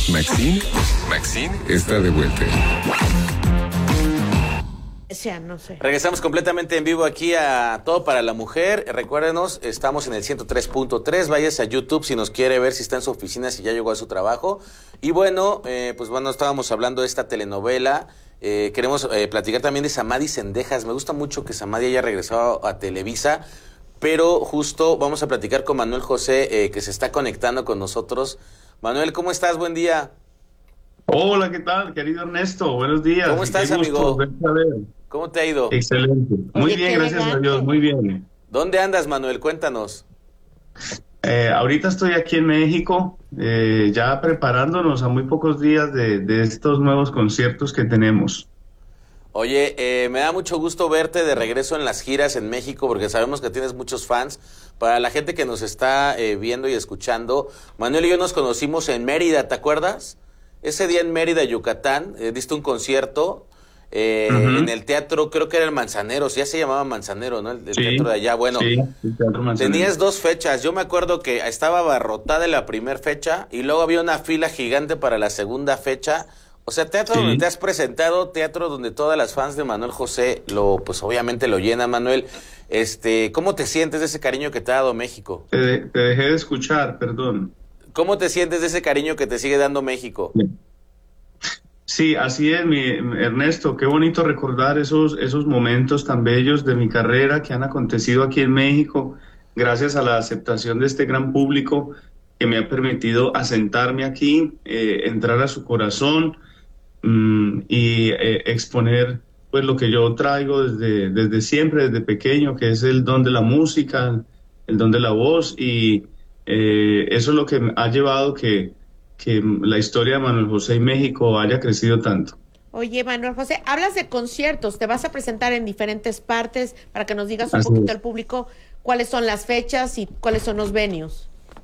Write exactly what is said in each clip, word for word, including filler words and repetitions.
Maxine, Maxine está de vuelta. Sea, no sé. Regresamos completamente en vivo aquí a Todo para la Mujer. Recuérdenos, estamos en el ciento tres punto tres. Váyase a YouTube si nos quiere ver, si está en su oficina, si ya llegó a su trabajo. Y bueno, eh, pues bueno, estábamos hablando de esta telenovela. Eh, queremos eh, platicar también de Samadhi Cendejas. Me gusta mucho que Samadhi haya regresado a Televisa, pero justo vamos a platicar con Manuel José, eh, que se está conectando con nosotros. Manuel, ¿cómo estás? Buen día. Hola, ¿qué tal, querido Ernesto? Buenos días. ¿Cómo estás, Qué gusto amigo? verte a ver. ¿Cómo te ha ido? Excelente. Muy Oye, bien, qué gracias elegante. a Dios, muy bien. ¿Dónde andas, Manuel? Cuéntanos. Eh, ahorita estoy aquí en México, eh, ya preparándonos a muy pocos días de, de estos nuevos conciertos que tenemos. Oye, eh, me da mucho gusto verte de regreso en las giras en México, porque sabemos que tienes muchos fans. Para la gente que nos está eh, viendo y escuchando, Manuel y yo nos conocimos en Mérida, ¿te acuerdas? Ese día en Mérida, Yucatán, eh, diste un concierto eh, Uh-huh. en el teatro, creo que era el Manzanero, ya se llamaba Manzanero, ¿no? El, el Sí, teatro de allá. Bueno, sí, el Teatro Manzanero. tenías dos fechas. Yo me acuerdo que estaba abarrotada en la primera fecha y luego había una fila gigante para la segunda fecha. O sea, teatro Sí. donde te has presentado, teatro donde todas las fans de Manuel José lo, pues obviamente lo llenan, Manuel. Este, ¿cómo te sientes de ese cariño que te ha dado México? Te, de- te dejé de escuchar, perdón. ¿Cómo te sientes de ese cariño que te sigue dando México? Sí, así es, mi Ernesto. Qué bonito recordar esos, esos momentos tan bellos de mi carrera que han acontecido aquí en México, gracias a la aceptación de este gran público que me ha permitido asentarme aquí, eh, entrar a su corazón mm, y eh, exponer pues lo que yo traigo desde, desde siempre, desde pequeño, que es el don de la música, el don de la voz, y eh, eso es lo que ha llevado que que la historia de Manuel José y México haya crecido tanto. Oye, Manuel José, hablas de conciertos, te vas a presentar en diferentes partes para que nos digas un Así poquito es. al público cuáles son las fechas y cuáles son los venues.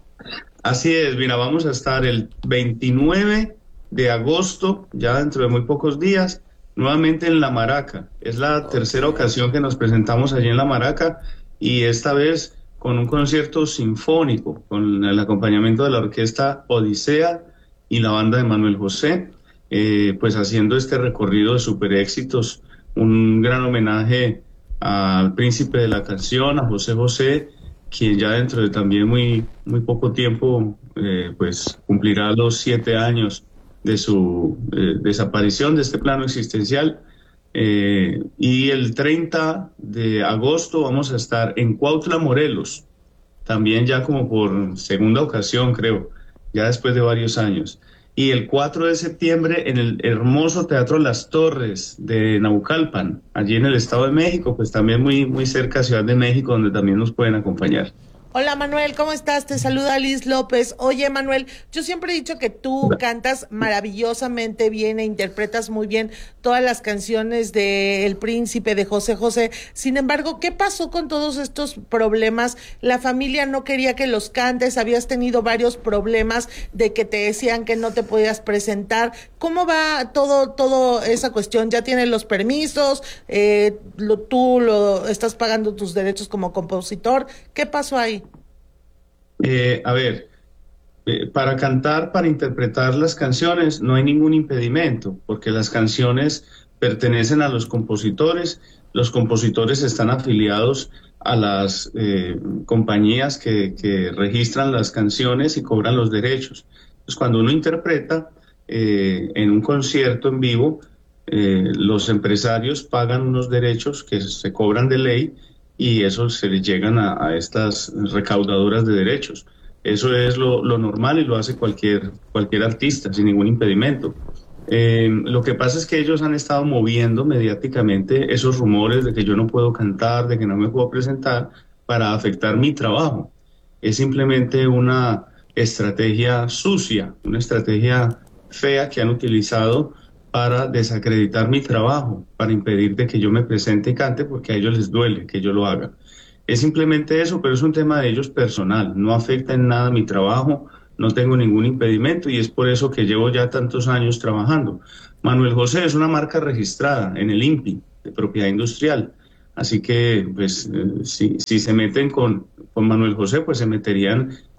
Así es, mira, vamos a estar el veintinueve de agosto, ya dentro de muy pocos días, nuevamente en La Maraca. Es la tercera ocasión que nos presentamos allí en La Maraca y esta vez con un concierto sinfónico, con el acompañamiento de la orquesta Odisea y la banda de Manuel José, eh, pues haciendo este recorrido de super éxitos, un gran homenaje al príncipe de la canción, a José José, quien ya dentro de también muy, muy poco tiempo, eh, pues cumplirá los siete años de su eh, desaparición de este plano existencial. Eh, y el treinta de agosto vamos a estar en Cuautla, Morelos, también ya como por segunda ocasión, creo, ya después de varios años. Y el cuatro de septiembre en el hermoso Teatro Las Torres de Naucalpan, allí en el Estado de México, pues también muy, muy cerca de Ciudad de México, donde también nos pueden acompañar. Hola Manuel, ¿cómo estás? Te saluda Liz López. Oye Manuel, yo siempre he dicho que tú cantas maravillosamente bien e interpretas muy bien todas las canciones de El Príncipe, de José José. Sin embargo, ¿qué pasó con todos estos problemas? La familia no quería que los cantes, habías tenido varios problemas de que te decían que no te podías presentar. ¿Cómo va todo, todo esa cuestión? ¿Ya tienes los permisos? Eh, lo, ¿Tú lo estás pagando tus derechos como compositor? ¿Qué pasó ahí? Eh, a ver, eh, para cantar, para interpretar las canciones no hay ningún impedimento, porque las canciones pertenecen a los compositores, los compositores están afiliados a las eh, compañías que, que registran las canciones y cobran los derechos. Entonces, cuando uno interpreta eh, en un concierto en vivo, eh, los empresarios pagan unos derechos que se cobran de ley y eso se les llegan a, a estas recaudadoras de derechos. Eso es lo, lo normal y lo hace cualquier, cualquier artista sin ningún impedimento. Eh, lo que pasa es que ellos han estado moviendo mediáticamente esos rumores de que yo no puedo cantar, de que no me puedo presentar, para afectar mi trabajo. Es simplemente una estrategia sucia, una estrategia fea que han utilizado para desacreditar mi trabajo, para impedir de que yo me presente y cante, porque a ellos les duele que yo lo haga. Es simplemente eso, pero es un tema de ellos personal, no afecta en nada mi trabajo, no tengo ningún impedimento y es por eso que llevo ya tantos años trabajando. Manuel José es una marca registrada en el INPI, de propiedad industrial, así que pues eh, si, si se meten con, con Manuel José, pues se meterían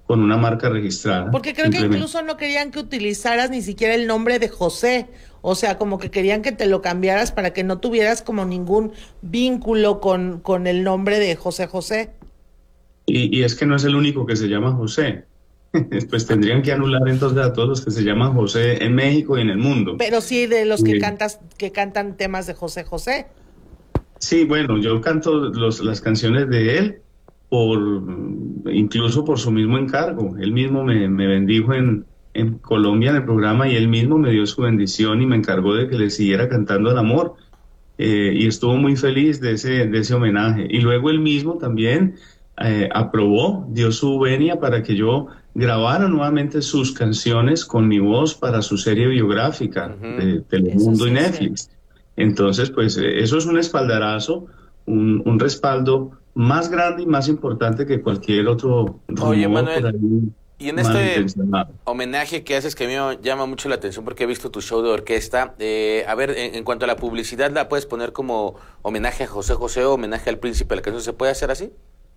con una marca registrada. Porque creo que incluso no querían que utilizaras ni siquiera el nombre de José, o sea, como que querían que te lo cambiaras para que no tuvieras como ningún vínculo con, con el nombre de José José. Y, y es que no es el único que se llama José. Pues tendrían que anular entonces a todos los que se llaman José en México y en el mundo. Pero sí de los que Sí. cantas, que cantan temas de José José. Sí, bueno, yo canto los, las canciones de él por incluso por su mismo encargo. Él mismo me, me bendijo en, en Colombia en el programa y él mismo me dio su bendición y me encargó de que le siguiera cantando el amor. Eh, y estuvo muy feliz de ese, de ese homenaje. Y luego él mismo también eh, aprobó, dio su venia para que yo grabara nuevamente sus canciones con mi voz para su serie biográfica Ujú. de Telemundo Eso y sí es Netflix. Entonces, pues eh, eso es un espaldarazo, un, un respaldo más grande y más importante que cualquier otro Oye, rumor Manuel, por ahí y en este malintencionado. homenaje que haces, que a mí me llama mucho la atención porque he visto tu show de orquesta, eh, a ver, en, en cuanto a la publicidad, ¿la puedes poner como homenaje a José José o homenaje al príncipe de la canción? ¿Se puede hacer así?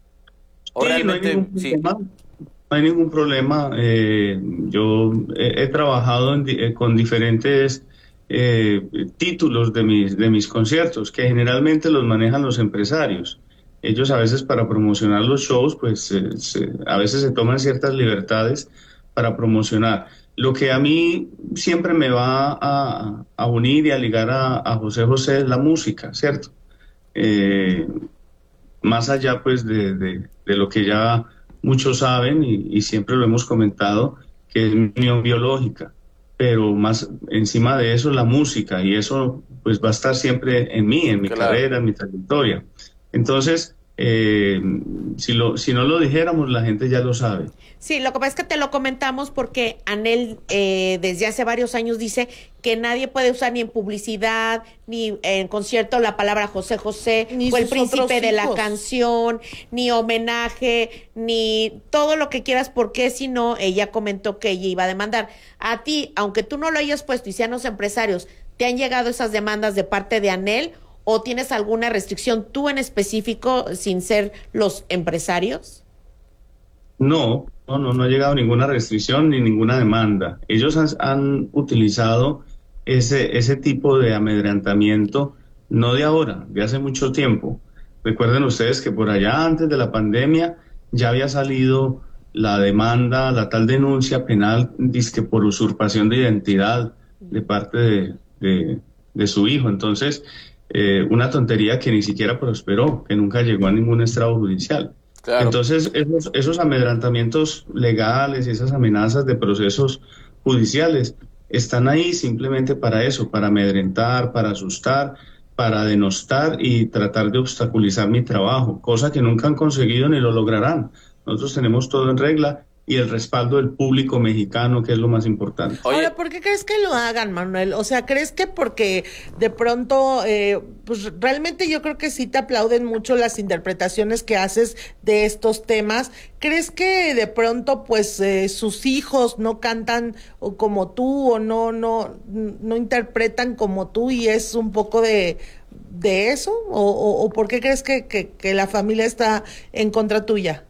¿O Sí, no hay realmente, ningún sí? problema. No hay ningún problema. Eh, yo he, he trabajado en di- eh, con diferentes eh, títulos de mis, de mis conciertos, que generalmente los manejan los empresarios. Ellos a veces para promocionar los shows, pues eh, se- a veces se toman ciertas libertades para promocionar. Lo que a mí siempre me va a, a unir y a ligar a, a José José es la música, ¿cierto? Eh, más allá pues de, de, de lo que ya muchos saben y, y siempre lo hemos comentado, que es mi unión biológica, pero más encima de eso la música, y eso pues va a estar siempre en mí, en mi Claro. carrera, en mi trayectoria. Entonces, eh, si, lo, si no lo dijéramos, la gente ya lo sabe. Sí, lo que pasa es que te lo comentamos porque Anel eh, desde hace varios años dice que nadie puede usar ni en publicidad ni en concierto la palabra José José Ni o el sus príncipe otros de la hijos. canción, ni homenaje, ni todo lo que quieras, porque si no, ella comentó que ella iba a demandar. A ti, aunque tú no lo hayas puesto y sean los empresarios, ¿te han llegado esas demandas de parte de Anel o tienes alguna restricción tú en específico sin ser los empresarios? No, no, no, no ha llegado ninguna restricción ni ninguna demanda. Ellos han, han utilizado ese, ese tipo de amedrentamiento, no de ahora, de hace mucho tiempo. Recuerden ustedes que por allá antes de la pandemia ya había salido la demanda, la tal denuncia penal, dizque por usurpación de identidad de parte de, de, de su hijo. Entonces, eh, una tontería que ni siquiera prosperó, que nunca llegó a ningún estrado judicial. Claro. Entonces, esos, esos amedrentamientos legales y esas amenazas de procesos judiciales están ahí simplemente para eso, para amedrentar, para asustar, para denostar y tratar de obstaculizar mi trabajo, cosa que nunca han conseguido ni lo lograrán. Nosotros tenemos todo en regla y el respaldo del público mexicano, que es lo más importante. Oye, Ahora, ¿por qué crees que lo hagan, Manuel? O sea, ¿crees que porque de pronto, eh, pues realmente yo creo que sí te aplauden mucho las interpretaciones que haces de estos temas? ¿Crees que de pronto, pues, eh, sus hijos no cantan o como tú o no, no, no interpretan como tú y es un poco de, de eso? ¿O, o, o por qué crees que, que, que la familia está en contra tuya?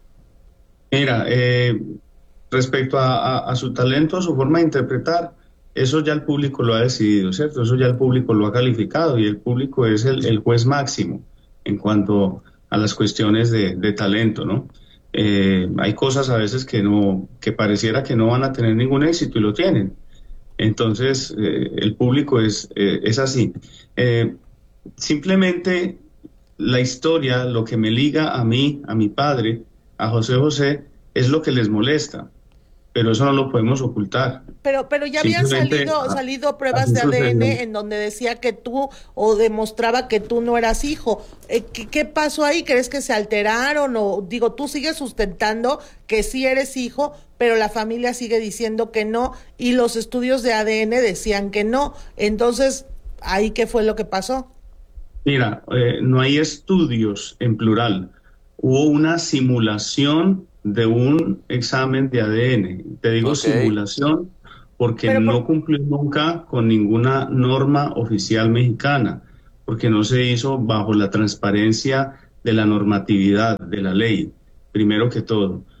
Mira, eh, respecto a, a, a su talento, a su forma de interpretar, eso ya el público lo ha decidido, ¿cierto? Eso ya el público lo ha calificado y el público es el, el juez máximo en cuanto a las cuestiones de, de talento, ¿no? Eh, hay cosas a veces que no, que pareciera que no van a tener ningún éxito y lo tienen. Entonces, eh, el público es, eh, es así. Eh, simplemente la historia, lo que me liga a mí, a mi padre, a José José, es lo que les molesta, pero eso no lo podemos ocultar. Pero, pero ya habían Simplemente, salido, ah, salido pruebas así de A D N sucedió. en donde decía que tú, o demostraba que tú no eras hijo. Eh, ¿qué, qué pasó ahí? ¿Crees que se alteraron? O digo, tú sigues sustentando que sí eres hijo, pero la familia sigue diciendo que no, y los estudios de A D N decían que no. Entonces, ¿ahí qué fue lo que pasó? Mira, eh, no hay estudios en plural. Hubo una simulación de un examen de A D N. Te digo Ok. simulación porque Pero no por- cumplió nunca con ninguna norma oficial mexicana, porque no se hizo bajo la transparencia de la normatividad de la ley, primero que todo.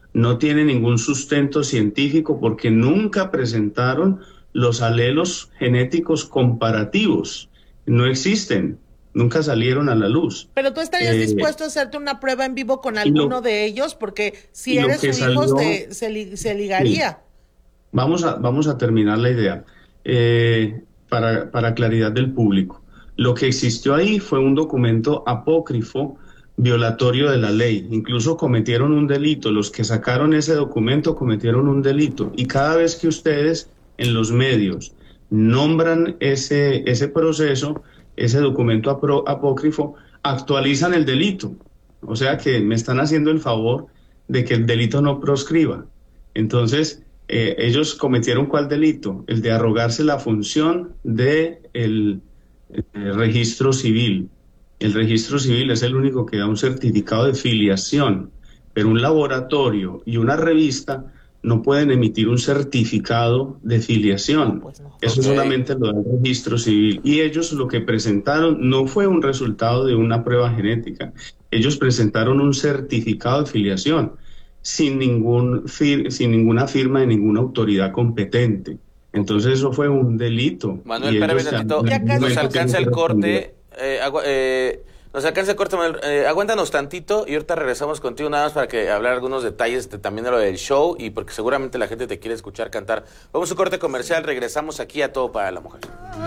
no tiene ningún sustento científico porque nunca presentaron los alelos genéticos comparativos. No existen, nunca salieron a la luz. Pero tú estarías Eh, dispuesto a hacerte una prueba en vivo con alguno lo- de ellos, porque si y lo eres que su hijo, salió- te- se, li- se ligaría. Vamos a, vamos a terminar la idea eh, para, para claridad del público. Lo que existió ahí fue un documento apócrifo violatorio de la ley. Incluso cometieron un delito. Los que sacaron ese documento cometieron un delito. Y cada vez que ustedes en los medios nombran ese, ese proceso, ese documento apro- apócrifo, actualizan el delito. O sea que me están haciendo el favor de que el delito no proscriba. Entonces, eh, ellos cometieron ¿cuál delito? El de arrogarse la función de el, el registro civil. El registro civil es el único que da un certificado de filiación, pero un laboratorio y una revista no pueden emitir un certificado de filiación. No, pues no. Eso Ok. solamente lo da el registro civil. Y ellos lo que presentaron no fue un resultado de una prueba genética. Ellos presentaron un certificado de filiación sin, ningún fir- sin ninguna firma de ninguna autoridad competente. Entonces eso fue un delito. Manuel, Y espérame ellos un tantito. Ya casi- Nos momento alcanza tienen el que responder. corte. Eh, agua- eh, nos alcanza el corte, Manuel. Eh, aguántanos tantito y ahorita regresamos contigo nada más para que hablar algunos detalles de, también de lo del show y porque seguramente la gente te quiere escuchar cantar. Vamos a un corte comercial, regresamos aquí a Todo para la Mujer.